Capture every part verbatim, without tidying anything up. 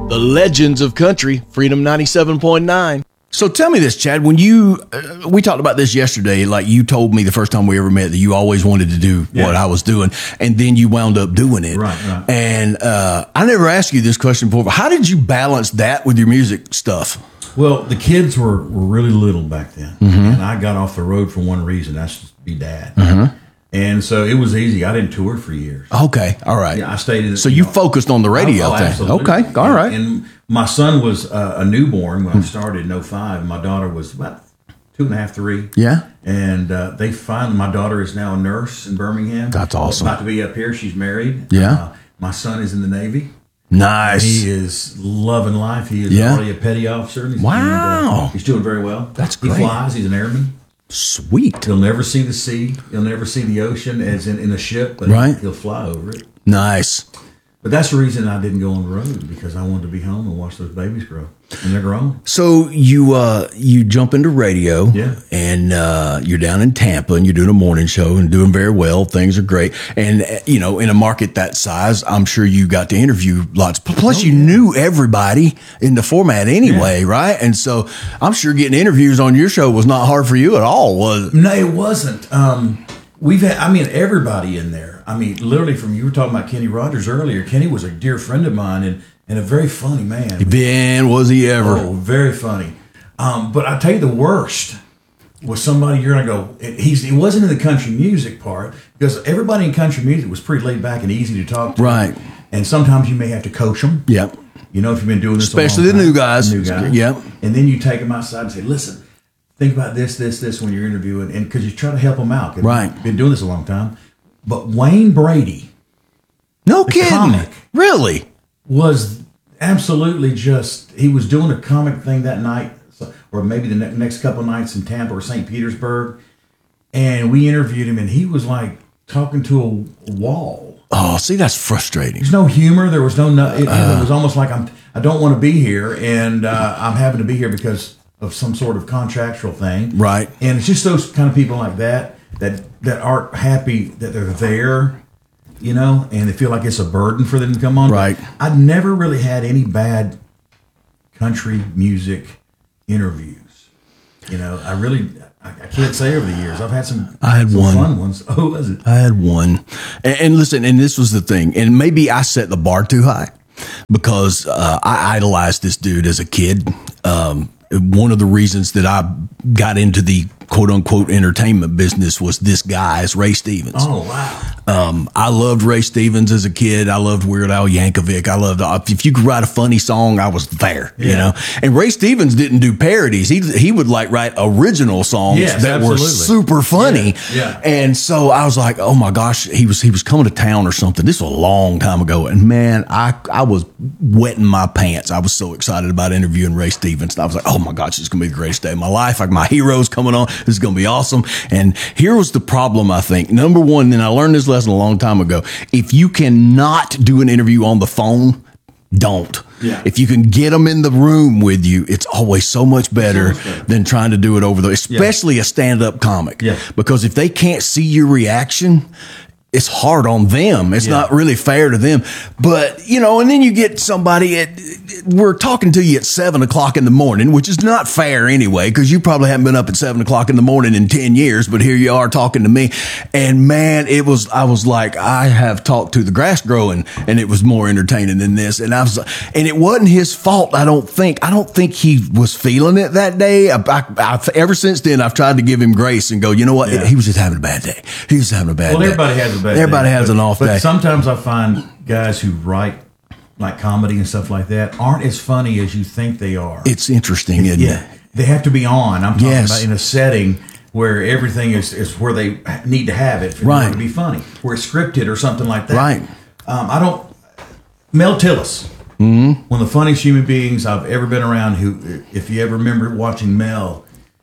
The legends of country, Freedom ninety-seven point nine. So tell me this, Chad, when you, uh, we talked about this yesterday, like you told me the first time we ever met that you always wanted to do yeah. what I was doing, and then you wound up doing it. Right, right. And uh, I never asked you this question before, but how did you balance that with your music stuff? Well, the kids were, were really little back then, mm-hmm. and I got off the road for one reason, that's to be dad. Mm-hmm. And so it was easy. I didn't tour for years. Okay, all right. Yeah, I stayed in. So you, you know, focused on the radio oh, thing. Absolutely. Okay, all right. And, and my son was uh, a newborn when I started in oh five. My daughter was about two and a half, three. Yeah. And uh, they finally, my daughter is now a nurse in Birmingham. That's awesome. About to be up here. She's married. Yeah. Uh, my son is in the Navy. Nice. He is loving life. He is yeah. already a petty officer. He's wow. Doing, uh, he's doing very well. That's great. He flies. He's an airman. Sweet. He'll never see the sea. He'll never see the ocean as in, in a ship, but right. he'll fly over it. Nice. But that's the reason I didn't go on the road, because I wanted to be home and watch those babies grow. And they're grown. So you uh, you jump into radio, yeah. and uh, you're down in Tampa, and you're doing a morning show and doing very well. Things are great. And, uh, you know, in a market that size, I'm sure you got to interview lots. Plus, oh, you yeah. knew everybody in the format anyway, yeah. right? And so I'm sure getting interviews on your show was not hard for you at all, was it? No, it wasn't. Um, we've had, I mean, everybody in there. I mean, literally from, you were talking about Kenny Rogers earlier. Kenny was a dear friend of mine and, and a very funny man. Ben, was he ever? Oh, very funny. Um, but I tell you, the worst was somebody you're going to go, he's, he wasn't in the country music part, because everybody in country music was pretty laid back and easy to talk to. Right. And sometimes you may have to coach them. Yep. You know, if you've been doing this especially a long the time, new guys. New guys. Yep. And then you take them outside and say, listen, think about this, this, this when you're interviewing, and because you try to help them out. Right. You've been doing this a long time. But Wayne Brady, no the kidding, comic, really was absolutely just. He was doing a comic thing that night, or maybe the ne- next couple of nights in Tampa or Saint Petersburg, and we interviewed him, and he was like talking to a wall. Oh, see, that's frustrating. There's no humor. There was no. no it, uh, it was almost like I'm. I don't want to be here, and uh, I'm having to be here because of some sort of contractual thing. Right. And it's just those kind of people like that that that aren't happy that they're there, you know, and they feel like it's a burden for them to come on. Right. But I've never really had any bad country music interviews. You know, I really, I, I can't say over the years. I've had some, I had some one. fun ones. Oh, was it? I had one. And, and listen, and this was the thing, and maybe I set the bar too high, because uh, I idolized this dude as a kid. Um, one of the reasons that I got into the quote unquote entertainment business was this guy, is Ray Stevens. Oh, wow. Um, I loved Ray Stevens as a kid. I loved Weird Al Yankovic. I loved, if you could write a funny song, I was there, yeah. you know, and Ray Stevens didn't do parodies. He, he would like write original songs yes, that absolutely. were super funny. Yeah, yeah. And so I was like, oh my gosh, he was, he was coming to town or something. This was a long time ago. And man, I, I was wetting my pants. I was so excited about interviewing Ray Stevens. And I was like, oh my gosh, this is going to be the greatest day of my life. Like, my hero's coming on. This is going to be awesome. And here was the problem, I think. Number one, and I learned this lesson a long time ago. If you cannot do an interview on the phone, don't. Yeah. If you can get them in the room with you, it's always so much better, so much better. than trying to do it over the, especially yeah. a stand-up comic. Yeah. Because if they can't see your reaction, it's hard on them. It's yeah. not really fair to them. But, you know, and then you get somebody at, we're talking to you at seven o'clock in the morning, which is not fair anyway, because you probably haven't been up at seven o'clock in the morning in ten years, but here you are talking to me. And man, it was, I was like, I have talked to the grass growing, and it was more entertaining than this. And I was, and it wasn't his fault. I don't think, I don't think he was feeling it that day. I, I, I've, ever since then, I've tried to give him grace and go, you know what? Yeah. He was just having a bad day. He was having a bad well, day. Everybody has a bad Everybody day. has but, an off but day. But sometimes I find guys who write like comedy and stuff like that aren't as funny as you think they are. It's interesting, isn't yeah. it? They have to be on. I'm talking yes. about in a setting where everything is, is where they need to have it for right. it to be funny, where it's scripted or something like that. Right. Um, I don't. Mel Tillis, mm-hmm. one of the funniest human beings I've ever been around. Who, if you ever remember watching Mel,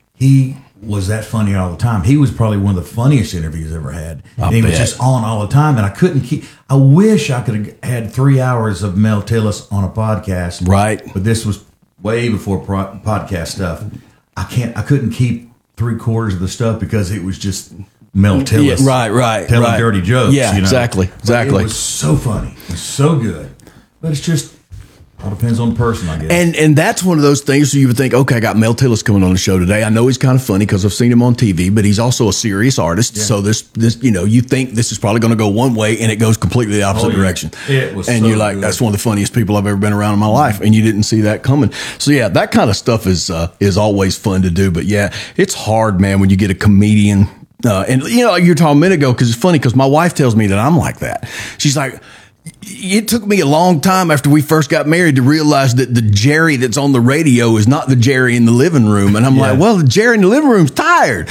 he was that funny all the time. He was probably one of the funniest interviews I ever had. I and he bet. was just on all the time, and I couldn't keep. I wish I could have had three hours of Mel Tillis on a podcast. Right. But this was way before pro- podcast stuff. I can't. I couldn't keep three quarters of the stuff because it was just Mel Tillis. Yeah, right, right, telling right. dirty jokes. Yeah, you know? exactly, exactly. But it was so funny. It was so good. But it's just All depends on the person, I guess. And and that's one of those things where you would think, okay, I got Mel Tillis coming on the show today. I know he's kind of funny because I've seen him on T V, but he's also a serious artist. Yeah. So this, this, you know, you think this is probably going to go one way and it goes completely the opposite oh, yeah. direction. It was And so you're like, good. That's one of the funniest people I've ever been around in my life. And you didn't see that coming. So yeah, that kind of stuff is, uh, is always fun to do. But yeah, it's hard, man, when you get a comedian. Uh, and, you know, you were talking a minute ago because it's funny because my wife tells me that I'm like that. She's like, it took me a long time after we first got married to realize that the Jerry that's on the radio is not the Jerry in the living room. And I'm yeah. like, well, the Jerry in the living room's tired.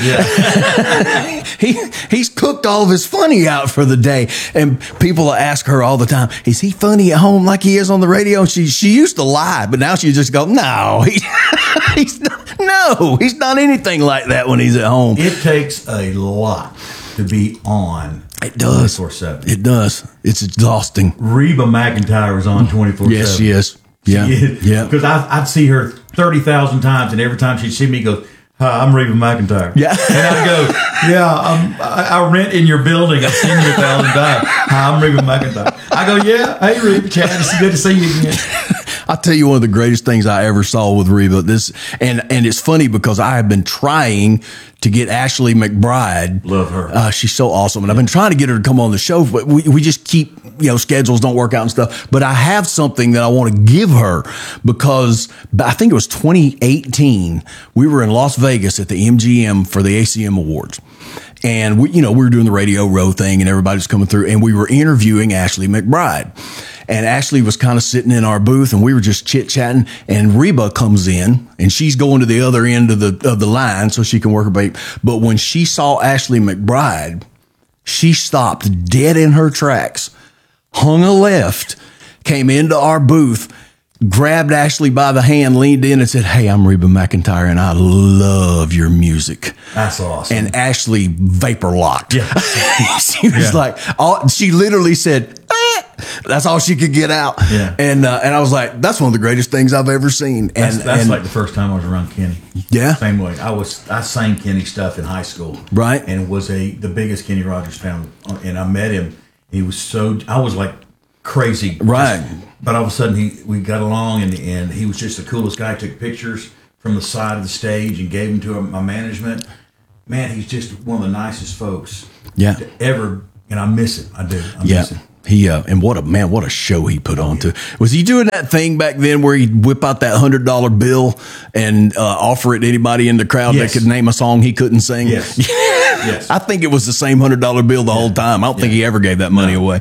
Yeah. he He's cooked all of his funny out for the day. And people ask her all the time, is he funny at home like he is on the radio? And she, she used to lie, but now she just go, no, he, he's not, no, he's not anything like that when he's at home. It takes a lot to be on. It does. twenty-four seven. It does. It's exhausting. Reba McEntire is on twenty-four seven. Yes, she is. Yeah. Yeah. Because I'd see her thirty thousand times, and every time she'd see me, go, hi, I'm Reba McEntire. Yeah. And I'd go, yeah, I'm, I, I rent in your building. I've seen you a thousand times. Hi, I'm Reba McEntire. I go, yeah, hey, Reba, Chad, it's good to see you again. I'll tell you one of the greatest things I ever saw with Reba. This and and it's funny because I have been trying to get Ashley McBride. Love her. Uh, she's so awesome, and I've been trying to get her to come on the show, but we we just keep you know schedules don't work out and stuff. But I have something that I want to give her because I think it was twenty eighteen. We were in Las Vegas at the M G M for the A C M Awards. And we, you know, we were doing the Radio Row thing and everybody was coming through and we were interviewing Ashley McBride. And Ashley was kind of sitting in our booth and we were just chit chatting and Reba comes in and she's going to the other end of the, of the line so she can work her baby. But when she saw Ashley McBride, she stopped dead in her tracks, hung a left, came into our booth, grabbed Ashley by the hand, leaned in and said, hey, I'm Reba McEntire and I love your music. That's awesome. And Ashley vapor locked. Yeah. She was yeah. like, all, she literally said, eh. That's all she could get out. Yeah. And, uh, and I was like, that's one of the greatest things I've ever seen. And that's, that's and, like the first time I was around Kenny. Yeah. Same way. I was, I sang Kenny stuff in high school. Right. And was a, the biggest Kenny Rogers fan. And I met him. He was so, I was like crazy. Right. Just, but all of a sudden he, we got along and, and he was just the coolest guy. Took pictures from the side of the stage and gave them to my management. Man, he's just one of the nicest folks. Yeah. To ever, and I miss him. I do. I yeah. miss him. He, uh, and what a man, what a show he put on to. Was he doing that thing back then where he'd whip out that hundred dollar bill and, uh, offer it to anybody in the crowd yes. that could name a song he couldn't sing? Yes. yes. I think it was the same hundred dollar bill the yeah. whole time. I don't yeah. think he ever gave that money no. away.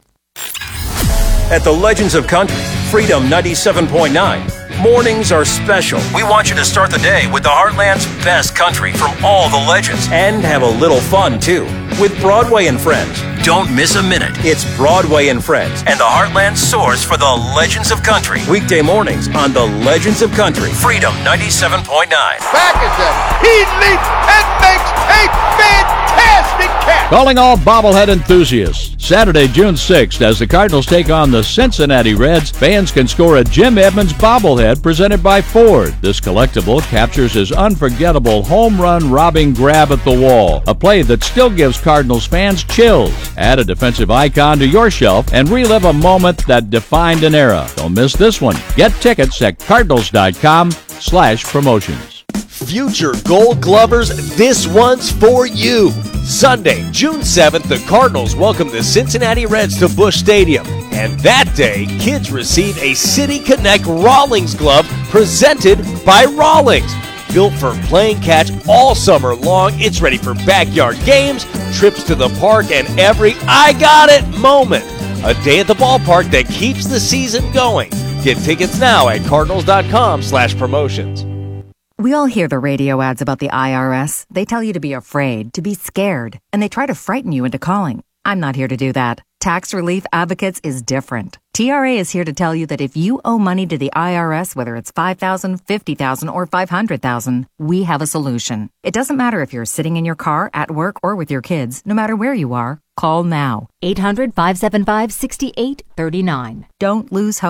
At the Legends of Country, Freedom ninety-seven point nine. Mornings are special. We want you to start the day with the Heartland's best country from all the legends and have a little fun, too, with Broadway and Friends. Don't miss a minute. It's Broadway and Friends and the Heartland source for the Legends of Country. Weekday mornings on the Legends of Country, Freedom ninety-seven point nine. Back is it. He leaps and makes a fantastic catch. Calling all bobblehead enthusiasts. Saturday, June sixth, as the Cardinals take on the Cincinnati Reds, fans can score a Jim Edmonds bobblehead presented by Ford. This collectible captures his unforgettable home run robbing grab at the wall, a play that still gives Cardinals fans chills. Add a defensive icon to your shelf and relive a moment that defined an era. Don't miss this one. Get tickets at cardinals.com slash promotions. Future Gold Glovers, this one's for you. Sunday, June seventh, the Cardinals welcome the Cincinnati Reds to Busch Stadium. And that day, kids receive a City Connect Rawlings glove presented by Rawlings. Built for playing catch all summer long, it's ready for backyard games, trips to the park, and every I got it moment. A day at the ballpark that keeps the season going. Get tickets now at cardinals.com slash promotions. We all hear the radio ads about the I R S. They tell you to be afraid, to be scared, and they try to frighten you into calling. I'm not here to do that. Tax Relief Advocates is different. T R A is here to tell you that if you owe money to the I R S, whether it's five thousand dollars, fifty thousand dollars, or five hundred thousand dollars, we have a solution. It doesn't matter if you're sitting in your car, at work, or with your kids. No matter where you are, call now. eight hundred, five seven five, six eight three nine. Don't lose hope.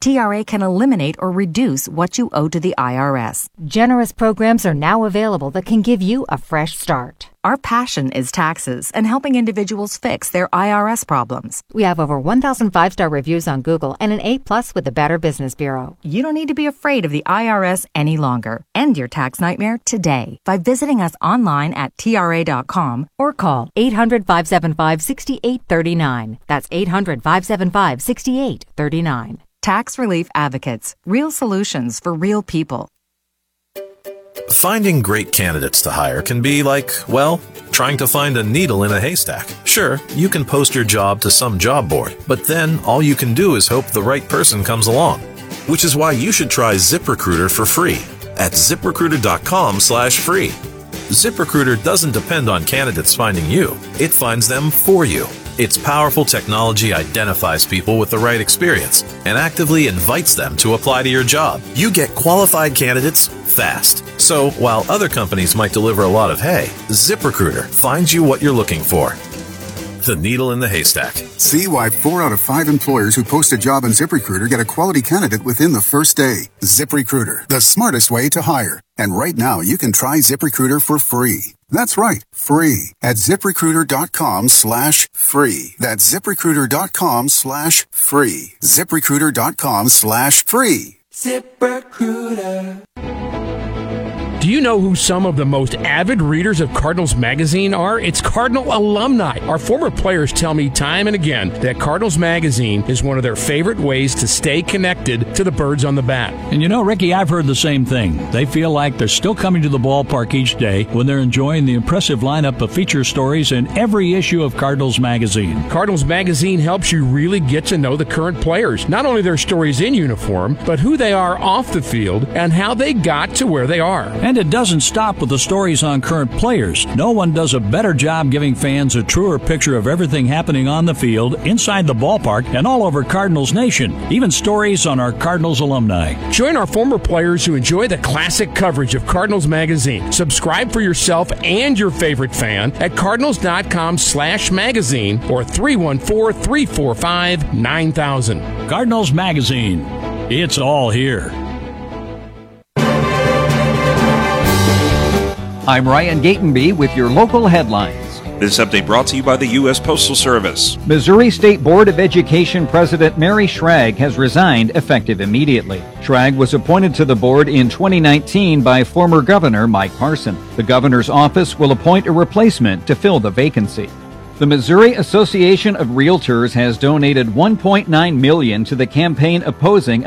T R A can eliminate or reduce what you owe to the I R S. Generous programs are now available that can give you a fresh start. Our passion is taxes and helping individuals fix their I R S problems. We have over one thousand five-star reviews on Google and an A plus with the Better Business Bureau. You don't need to be afraid of the I R S any longer. End your tax nightmare today by visiting us online at T R A dot com or call eight hundred, five seven five, six eight three nine. That's eight hundred, five seven five, six eight three nine. Tax Relief Advocates. Real solutions for real people. Finding great candidates to hire can be like, well, trying to find a needle in a haystack. Sure, you can post your job to some job board, but then all you can do is hope the right person comes along. Which is why you should try ZipRecruiter for free at ZipRecruiter.com slash free. ZipRecruiter doesn't depend on candidates finding you. It finds them for you. Its powerful technology identifies people with the right experience and actively invites them to apply to your job. You get qualified candidates fast. So while other companies might deliver a lot of hay, ZipRecruiter finds you what you're looking for. The needle in the haystack. See why four out of five employers who post a job on ZipRecruiter get a quality candidate within the first day. ZipRecruiter, the smartest way to hire. And right now, you can try ZipRecruiter for free. That's right, free at ZipRecruiter.com slash free. That's ZipRecruiter.com slash free. ZipRecruiter.com slash free. ZipRecruiter. Do you know who some of the most avid readers of Cardinals Magazine are? It's Cardinal alumni. Our former players tell me time and again that Cardinals Magazine is one of their favorite ways to stay connected to the birds on the bat. And you know, Ricky, I've heard the same thing. They feel like they're still coming to the ballpark each day when they're enjoying the impressive lineup of feature stories in every issue of Cardinals Magazine. Cardinals Magazine helps you really get to know the current players, not only their stories in uniform, but who they are off the field and how they got to where they are. And it doesn't stop with the stories on current players. No one does a better job giving fans a truer picture of everything happening on the field, inside the ballpark, and all over Cardinals Nation. Even stories on our Cardinals alumni. Join our former players who enjoy the classic coverage of Cardinals Magazine. Subscribe for yourself and your favorite fan at Cardinals.com slash magazine or three one four, three four five, nine thousand. Cardinals Magazine. It's all here. I'm Ryan Gatenby with your local headlines. This update brought to you by the U S Postal Service. Missouri State Board of Education President Mary Schrag has resigned effective immediately. Schrag was appointed to the board in twenty nineteen by former Governor Mike Parson. The governor's office will appoint a replacement to fill the vacancy. The Missouri Association of Realtors has donated one point nine million dollars to the campaign opposing